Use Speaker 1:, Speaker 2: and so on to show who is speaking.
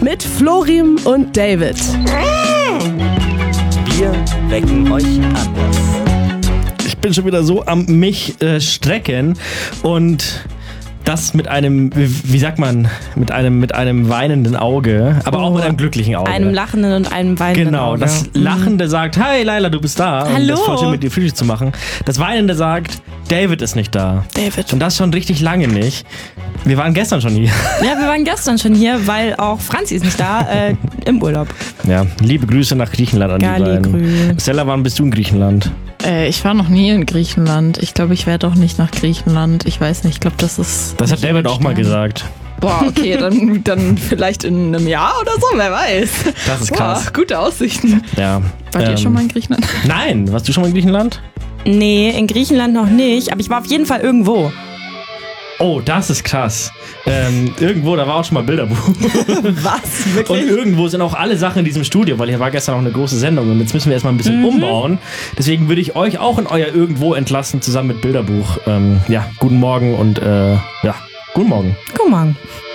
Speaker 1: mit Florim und David.
Speaker 2: Wir wecken euch anders.
Speaker 3: Ich bin schon wieder so am mich strecken und das mit einem, wie sagt man, mit einem weinenden Auge, aber auch mit einem glücklichen Auge.
Speaker 1: Einem lachenden und einem weinenden
Speaker 3: Genau,
Speaker 1: Auge.
Speaker 3: das Lachende sagt, hi Laila, du bist da.
Speaker 1: Hallo.
Speaker 3: Und das ist voll schön, mit dir Frühstück zu machen. Das Weinende sagt, David ist nicht da.
Speaker 1: David.
Speaker 3: Und das schon richtig lange nicht. Wir waren gestern schon hier.
Speaker 1: Ja, wir waren gestern schon hier, weil auch Franzi ist nicht da, im Urlaub.
Speaker 3: Ja, liebe Grüße nach Griechenland an die beiden.
Speaker 1: Galligrü.
Speaker 3: Stella, wann bist du in Griechenland?
Speaker 4: Ich war noch nie in Griechenland. Ich glaube, ich werde auch nicht nach Griechenland. Ich weiß nicht, ich glaube, das ist...
Speaker 3: Das hat David auch mal gesagt.
Speaker 4: Boah, okay, dann vielleicht in einem Jahr oder so, wer weiß.
Speaker 3: Das ist krass.
Speaker 4: Boah, gute Aussichten.
Speaker 3: Ja.
Speaker 4: Wart ihr schon mal in Griechenland?
Speaker 3: Nein, warst du schon mal in Griechenland?
Speaker 1: Nee, in Griechenland noch nicht, aber ich war auf jeden Fall irgendwo.
Speaker 3: Oh, das ist krass. Irgendwo, da war auch schon mal Bilderbuch.
Speaker 1: Was? Wirklich?
Speaker 3: Und irgendwo sind auch alle Sachen in diesem Studio, weil hier war gestern noch eine große Sendung und jetzt müssen wir erstmal ein bisschen umbauen. Deswegen würde ich euch auch in euer Irgendwo entlassen, zusammen mit Bilderbuch. Ja, guten Morgen und guten Morgen.
Speaker 1: Guck mal.